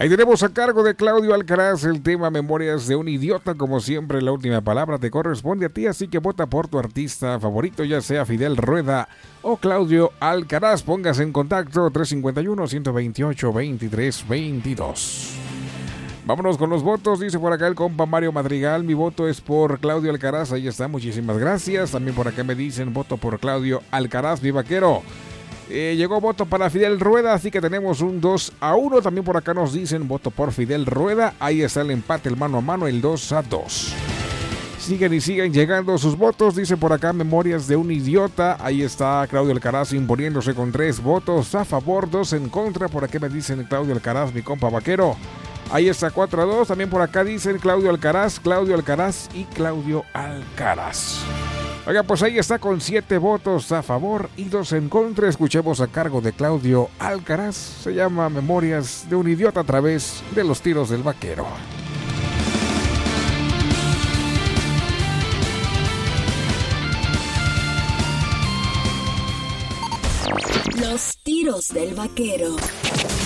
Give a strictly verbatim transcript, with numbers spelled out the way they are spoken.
Ahí tenemos a cargo de Claudio Alcaraz el tema Memorias de un Idiota. Como siempre, la última palabra te corresponde a ti, así que vota por tu artista favorito, ya sea Fidel Rueda o Claudio Alcaraz. Póngase en contacto tres cinco uno, uno dos ocho, veintitrés veintidós. Vámonos con los votos, dice por acá el compa Mario Madrigal, mi voto es por Claudio Alcaraz, ahí está, muchísimas gracias. También por acá me dicen, voto por Claudio Alcaraz, mi vaquero. Eh, llegó voto para Fidel Rueda, así que tenemos un dos a uno. También por acá nos dicen voto por Fidel Rueda. Ahí está el empate, el mano a mano, el dos a dos. Siguen y siguen llegando sus votos. Dice por acá Memorias de un Idiota. Ahí está Claudio Alcaraz imponiéndose con tres votos a favor, dos en contra. Por aquí me dicen Claudio Alcaraz, mi compa vaquero. Ahí está cuatro a dos. También por acá dicen Claudio Alcaraz, Claudio Alcaraz y Claudio Alcaraz. Oiga, pues ahí está con siete votos a favor y dos en contra. Escuchemos a cargo de Claudio Alcaraz. Se llama Memorias de un Idiota a través de los tiros del vaquero. Los tiros del vaquero.